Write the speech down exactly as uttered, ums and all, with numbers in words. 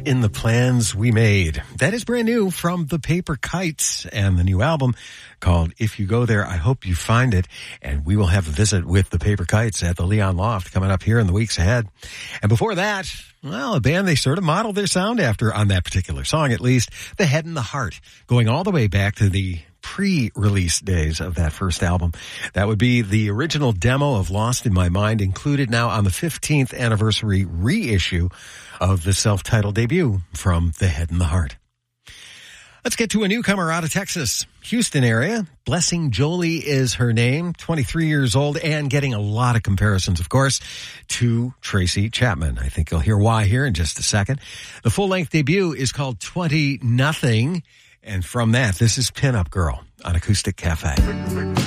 in the Plans We Made. That is brand new from the Paper Kites and the new album called If You Go There, I Hope You Find It. And we will have a visit with the Paper Kites at the Leon Loft coming up here in the weeks ahead. And before that, well, a band they sort of modeled their sound after on that particular song, at least, The Head and the Heart, going all the way back to the pre-release days of that first album. That would be the original demo of Lost in My Mind, included now on the fifteenth anniversary reissue of the self-titled debut from The Head and the Heart. Let's get to a newcomer out of Texas, Houston area. Blessing Jolie is her name, twenty-three years old, and getting a lot of comparisons, of course, to Tracy Chapman. I think you'll hear why here in just a second. The full-length debut is called twenty nothing. And from that, this is Pin Up Girl on Acoustic Cafe.